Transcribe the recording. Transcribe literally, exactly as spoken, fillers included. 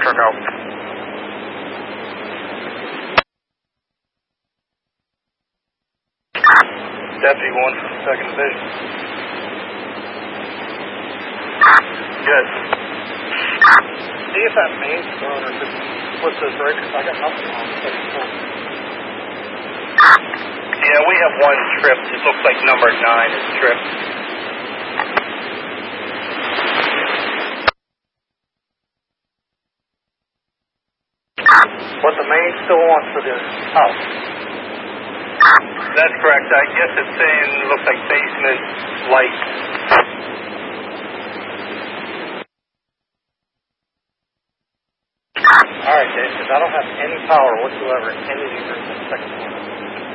truck out. Deputy one from second Division. Good. See if that main's going or just flip those breakers. I got nothing on the second floor. Yeah, we have one tripped. It looks like number nine is tripped. But the main's still on for the house. That's correct. I guess it's saying, looks like basement light. Alright, Dave, because I don't have any power whatsoever in any of these rooms on the second floor.